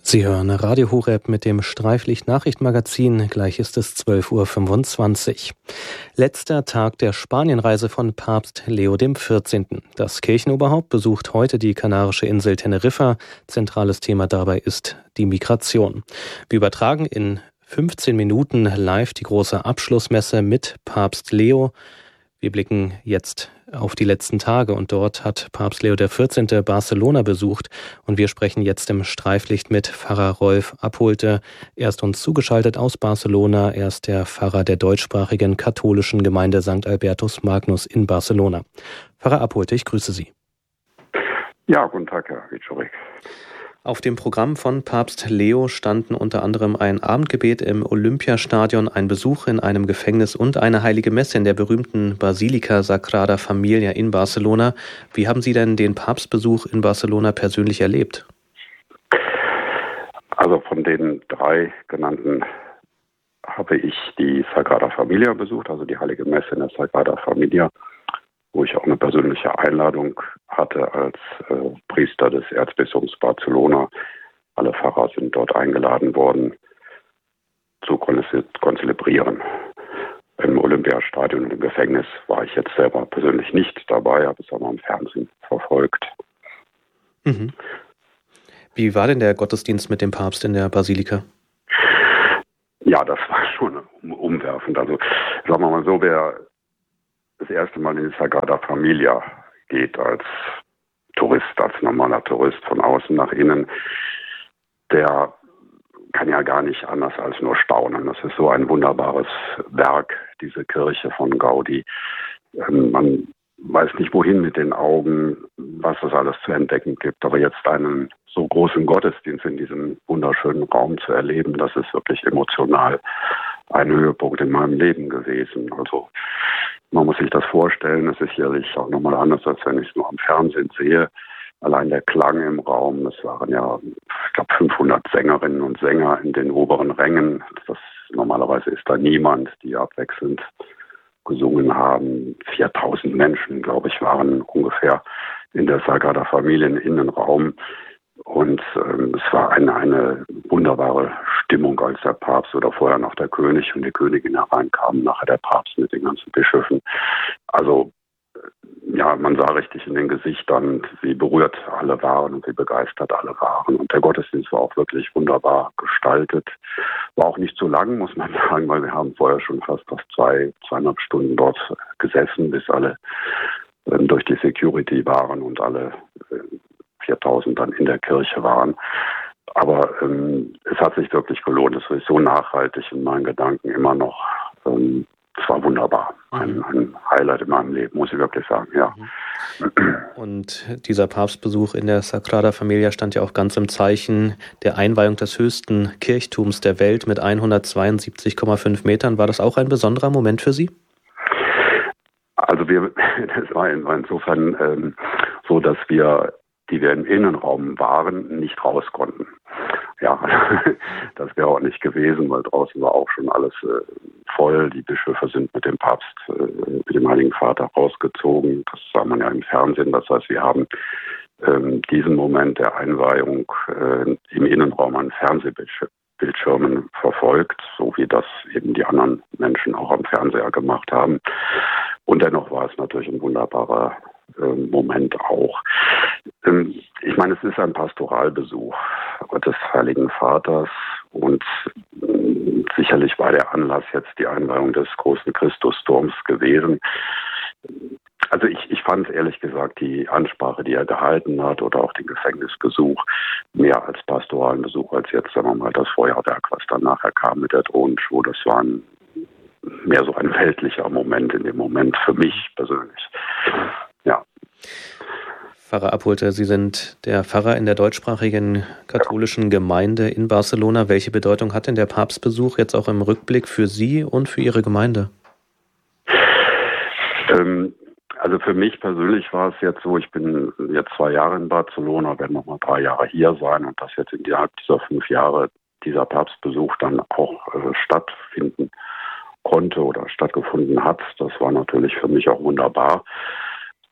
Sie hören Radio Horeb mit dem Streiflicht-Nachrichtenmagazin. Gleich ist es 12:25 Uhr. Letzter Tag der Spanienreise von Papst Leo XIV. Das Kirchenoberhaupt besucht heute die kanarische Insel Teneriffa. Zentrales Thema dabei ist die Migration. Wir übertragen in 15 Minuten live die große Abschlussmesse mit Papst Leo. Wir blicken jetzt auf die letzten Tage und dort hat Papst Leo XIV. Barcelona besucht und wir sprechen jetzt im Streiflicht mit Pfarrer Rolf Abholte. Er ist uns zugeschaltet aus Barcelona. Er ist der Pfarrer der deutschsprachigen katholischen Gemeinde St. Albertus Magnus in Barcelona. Pfarrer Abholte, ich grüße Sie. Ja, guten Tag, Herr Wiczorek. Auf dem Programm von Papst Leo standen unter anderem ein Abendgebet im Olympiastadion, ein Besuch in einem Gefängnis und eine heilige Messe in der berühmten Basilika Sagrada Familia in Barcelona. Wie haben Sie denn den Papstbesuch in Barcelona persönlich erlebt? Also von den drei genannten habe ich die Sagrada Familia besucht, also die heilige Messe in der Sagrada Familia, wo ich auch eine persönliche Einladung hatte als Priester des Erzbistums Barcelona. Alle Pfarrer sind dort eingeladen worden, zu konzelebrieren. Im Olympiastadion und im Gefängnis war ich jetzt selber persönlich nicht dabei, habe es aber im Fernsehen verfolgt. Mhm. Wie war denn der Gottesdienst mit dem Papst in der Basilika? Ja, das war schon umwerfend. Also sagen wir mal so, wer das erste Mal in die Sagrada Familia geht als Tourist, als normaler Tourist von außen nach innen, der kann ja gar nicht anders als nur staunen. Das ist so ein wunderbares Werk, diese Kirche von Gaudi. Man weiß nicht, wohin mit den Augen, was es alles zu entdecken gibt. Aber jetzt einen so großen Gottesdienst in diesem wunderschönen Raum zu erleben, das ist wirklich emotional ein Höhepunkt in meinem Leben gewesen. Also man muss sich das vorstellen, es ist sicherlich auch nochmal anders, als wenn ich es nur am Fernsehen sehe. Allein der Klang im Raum, das waren ja, ich glaube, 500 Sängerinnen und Sänger in den oberen Rängen. Normalerweise ist da niemand, die abwechselnd gesungen haben. 4000 Menschen, glaube ich, waren ungefähr in der Sagrada Familia im Innenraum. Und es war eine wunderbare Stimmung, als der Papst oder vorher noch der König und die Königin hereinkamen, nachher der Papst mit den ganzen Bischöfen. Also ja, man sah richtig in den Gesichtern, wie berührt alle waren und wie begeistert alle waren. Und der Gottesdienst war auch wirklich wunderbar gestaltet. War auch nicht zu lang, muss man sagen, weil wir haben vorher schon fast 2,5 Stunden dort gesessen, bis alle durch die Security waren und alle 4000 dann in der Kirche waren. Aber es hat sich wirklich gelohnt. Es ist so nachhaltig in meinen Gedanken immer noch. Es war wunderbar. Ein Highlight in meinem Leben, muss ich wirklich sagen, ja. Und dieser Papstbesuch in der Sagrada Familia stand ja auch ganz im Zeichen der Einweihung des höchsten Kirchtums der Welt mit 172,5 Metern. War das auch ein besonderer Moment für Sie? Also das war insofern so, dass die wir im Innenraum waren, nicht raus konnten. Ja, das wäre auch nicht gewesen, weil draußen war auch schon alles voll. Die Bischöfe sind mit dem Papst, mit dem Heiligen Vater rausgezogen. Das sah man ja im Fernsehen. Das heißt, wir haben diesen Moment der Einweihung im Innenraum an Fernsehbildschirmen verfolgt, so wie das eben die anderen Menschen auch am Fernseher gemacht haben. Und dennoch war es natürlich ein wunderbarer Moment auch. Ich meine, es ist ein Pastoralbesuch des Heiligen Vaters und sicherlich war der Anlass jetzt die Einweihung des großen Christusturms gewesen. Also ich fand ehrlich gesagt die Ansprache, die er gehalten hat oder auch den Gefängnisbesuch mehr als pastoralen Besuch als jetzt, sagen wir mal, das Feuerwerk, was dann nachher kam mit der Drohnenshow. Das war mehr so ein weltlicher Moment in dem Moment für mich persönlich. Ja. Pfarrer Abholte, Sie sind der Pfarrer in der deutschsprachigen katholischen Gemeinde in Barcelona. Welche Bedeutung hat denn der Papstbesuch jetzt auch im Rückblick für Sie und für Ihre Gemeinde? Also für mich persönlich war es jetzt so, ich bin jetzt 2 Jahre in Barcelona, werde noch mal 3 Jahre hier sein und dass jetzt innerhalb dieser 5 Jahre dieser Papstbesuch dann auch stattfinden konnte oder stattgefunden hat, das war natürlich für mich auch wunderbar.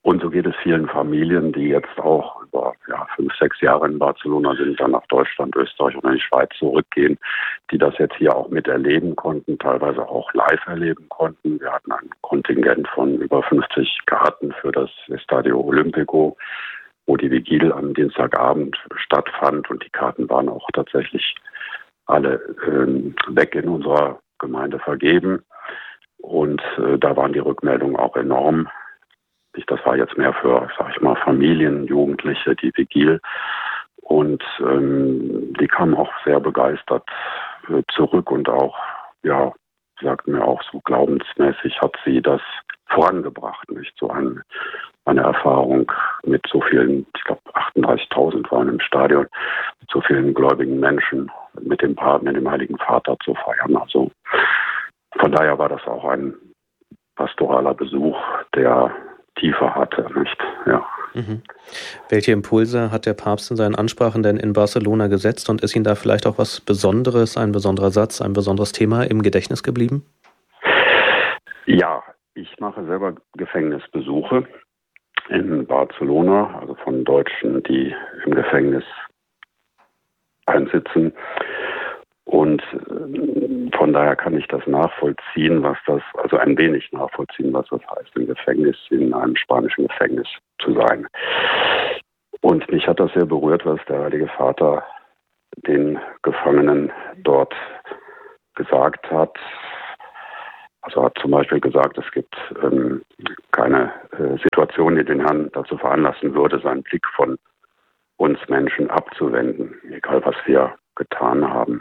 Und so geht es vielen Familien, die jetzt auch über 5, 6 Jahre in Barcelona sind, dann nach Deutschland, Österreich oder in die Schweiz zurückgehen, die das jetzt hier auch miterleben konnten, teilweise auch live erleben konnten. Wir hatten ein Kontingent von über 50 Karten für das Estadio Olímpico, wo die Vigil am Dienstagabend stattfand, und die Karten waren auch tatsächlich alle weg in unserer Gemeinde vergeben. Und da waren die Rückmeldungen auch enorm. Das war jetzt mehr für, sag ich mal, Familien, Jugendliche, die Vigil. Und die kamen auch sehr begeistert zurück und auch, sagten mir auch so glaubensmäßig hat sie das vorangebracht, nicht? So eine Erfahrung mit so vielen, ich glaube 38.000 waren im Stadion, mit so vielen gläubigen Menschen, mit dem Heiligen Vater zu feiern. Also von daher war das auch ein pastoraler Besuch, der Tiefe hatte, nicht? Ja. Mhm. Welche Impulse hat der Papst in seinen Ansprachen denn in Barcelona gesetzt, und ist Ihnen da vielleicht auch was Besonderes, ein besonderer Satz, ein besonderes Thema im Gedächtnis geblieben? Ja, ich mache selber Gefängnisbesuche in Barcelona, also von Deutschen, die im Gefängnis einsitzen. Und von daher kann ich das nachvollziehen, also ein wenig nachvollziehen, was das heißt, im Gefängnis, in einem spanischen Gefängnis zu sein. Und mich hat das sehr berührt, was der Heilige Vater den Gefangenen dort gesagt hat. Also er hat zum Beispiel gesagt, es gibt keine Situation, die den Herrn dazu veranlassen würde, seinen Blick von uns Menschen abzuwenden, egal was wir getan haben.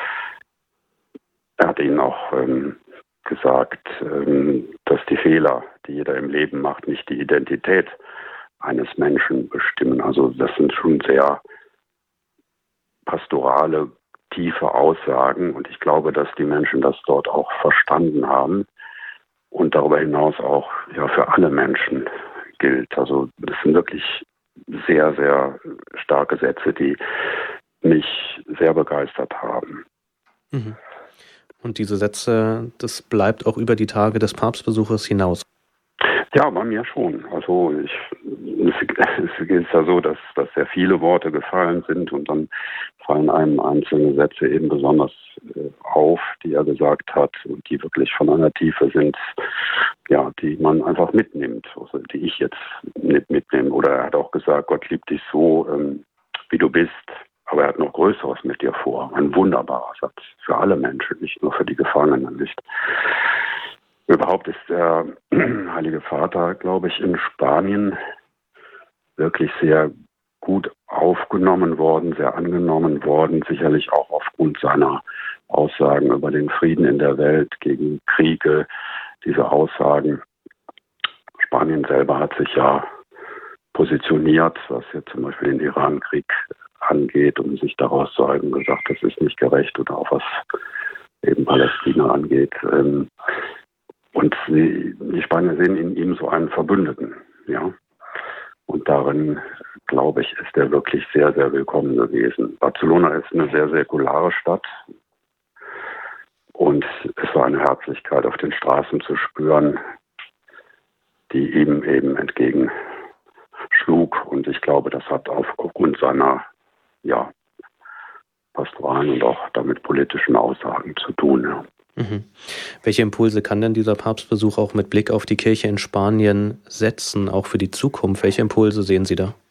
Er hat ihnen auch gesagt, dass die Fehler, die jeder im Leben macht, nicht die Identität eines Menschen bestimmen. Also das sind schon sehr pastorale, tiefe Aussagen, und ich glaube, dass die Menschen das dort auch verstanden haben und darüber hinaus auch für alle Menschen gilt. Also das sind wirklich sehr, sehr starke Sätze, die mich sehr begeistert haben. Mhm. Und diese Sätze, das bleibt auch über die Tage des Papstbesuches hinaus? Ja, bei mir schon. Also es ist ja so, dass sehr viele Worte gefallen sind, und dann fallen einem einzelne Sätze eben besonders auf, die er gesagt hat und die wirklich von einer Tiefe sind, die man einfach mitnimmt, also die ich jetzt nicht mitnehme. Oder er hat auch gesagt, Gott liebt dich so, wie du bist, aber er hat noch Größeres mit dir vor. Ein wunderbarer Satz für alle Menschen, nicht nur für die Gefangenen, nicht? Überhaupt ist der Heilige Vater, glaube ich, in Spanien wirklich sehr gut aufgenommen worden, sehr angenommen worden, sicherlich auch aufgrund seiner Aussagen über den Frieden in der Welt, gegen Kriege, diese Aussagen. Spanien selber hat sich ja positioniert, was jetzt zum Beispiel den Iran-Krieg angeht, um sich daraus zu halten, gesagt, das ist nicht gerecht, oder auch was eben Palästina angeht. Und die Spanier sehen in ihm so einen Verbündeten, ja. Und darin, glaube ich, ist er wirklich sehr, sehr willkommen gewesen. Barcelona ist eine sehr säkulare Stadt, und es war eine Herzlichkeit auf den Straßen zu spüren, die ihm eben entgegenschlug. Und ich glaube, das hat aufgrund seiner pastoralen und auch damit politischen Aussagen zu tun. Ja. Mhm. Welche Impulse kann denn dieser Papstbesuch auch mit Blick auf die Kirche in Spanien setzen, auch für die Zukunft? Welche Impulse sehen Sie da?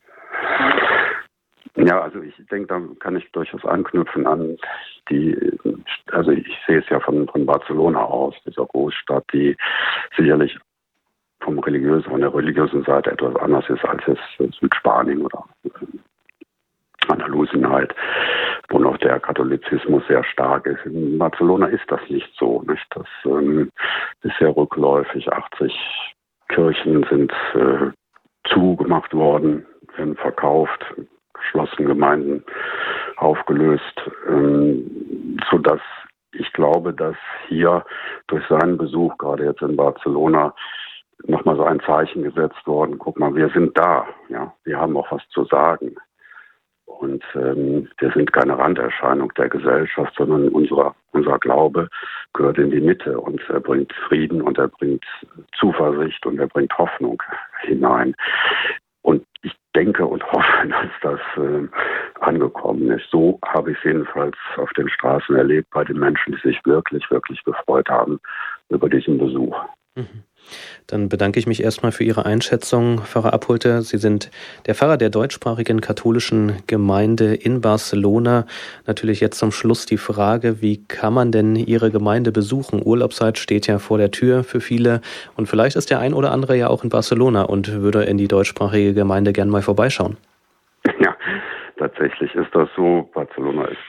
Ja, also ich denke, da kann ich durchaus anknüpfen an also ich sehe es ja von Barcelona aus, dieser Großstadt, die sicherlich von der religiösen Seite etwas anders ist als jetzt Südspanien oder Andalusien halt, wo noch der Katholizismus sehr stark ist. In Barcelona ist das nicht so, nicht? Das ist sehr rückläufig. 80 Kirchen sind zugemacht worden, werden verkauft, geschlossene Gemeinden aufgelöst, sodass ich glaube, dass hier durch seinen Besuch, gerade jetzt in Barcelona, nochmal so ein Zeichen gesetzt worden. Guck mal, wir sind da, ja, wir haben auch was zu sagen. Und wir sind keine Randerscheinung der Gesellschaft, sondern unser Glaube gehört in die Mitte und er bringt Frieden und er bringt Zuversicht und er bringt Hoffnung hinein. Und ich denke und hoffe, dass das angekommen ist. So habe ich es jedenfalls auf den Straßen erlebt bei den Menschen, die sich wirklich, wirklich gefreut haben über diesen Besuch. Dann bedanke ich mich erstmal für Ihre Einschätzung, Pfarrer Abholte. Sie sind der Pfarrer der deutschsprachigen katholischen Gemeinde in Barcelona. Natürlich jetzt zum Schluss die Frage, wie kann man denn Ihre Gemeinde besuchen? Urlaubszeit steht ja vor der Tür für viele und vielleicht ist der ein oder andere ja auch in Barcelona und würde in die deutschsprachige Gemeinde gern mal vorbeischauen. Ja, tatsächlich ist das so. Barcelona ist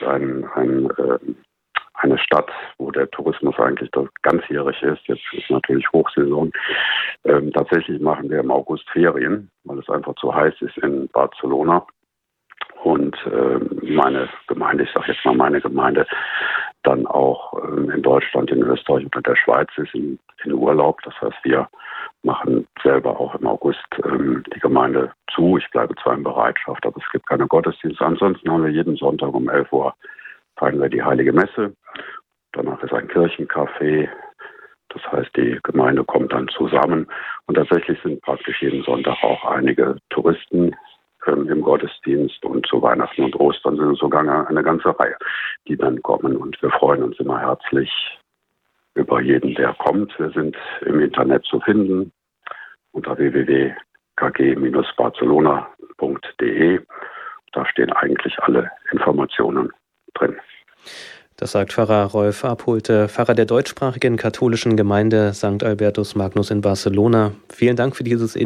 eine Stadt, wo der Tourismus eigentlich ganzjährig ist. Jetzt ist natürlich Hochsaison. Tatsächlich machen wir im August Ferien, weil es einfach zu heiß ist in Barcelona. Und meine Gemeinde, ich sage jetzt mal meine Gemeinde, dann auch in Deutschland, in Österreich und in der Schweiz ist in Urlaub. Das heißt, wir machen selber auch im August die Gemeinde zu. Ich bleibe zwar in Bereitschaft, aber es gibt keine Gottesdienste. Ansonsten haben wir jeden Sonntag um 11 Uhr feiern wir die Heilige Messe. Danach ist ein Kirchencafé. Das heißt, die Gemeinde kommt dann zusammen. Und tatsächlich sind praktisch jeden Sonntag auch einige Touristen im Gottesdienst. Und zu Weihnachten und Ostern sind es sogar eine ganze Reihe, die dann kommen. Und wir freuen uns immer herzlich über jeden, der kommt. Wir sind im Internet zu finden unter www.kg-barcelona.de. Da stehen eigentlich alle Informationen drin. Das sagt Pfarrer Rolf Abholte, Pfarrer der deutschsprachigen katholischen Gemeinde St. Albertus Magnus in Barcelona. Vielen Dank für dieses